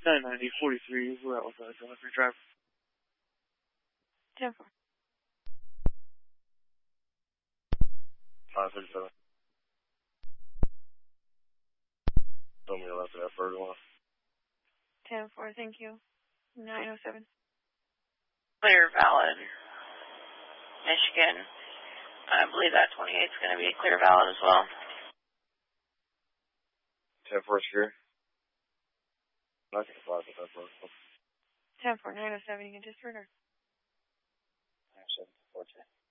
990-43, we're out with a delivery driver. 10-4. 537. Tell me left of that bird one. 10-4, thank you. 907. Clear, valid. Michigan. I believe that 28 is going to be clear, valid as well. 10-4 secure. I can fly with that bird. 10-4, 907, you can disregard. 907, 410.